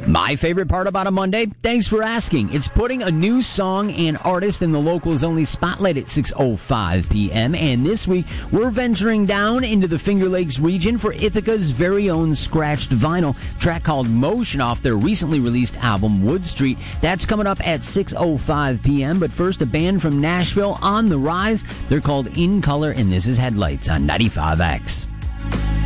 My favorite part about a Monday? Thanks for asking. It's putting a new song and artist in the Locals Only Spotlight at 6:05 p.m. And this week, we're venturing down into the Finger Lakes region for Ithaca's very own scratched vinyl track called Motion off their recently released album Wood Street. That's coming up at 6:05 p.m. But first, a band from Nashville on the rise. They're called In Color, and this is Headlights on 95X.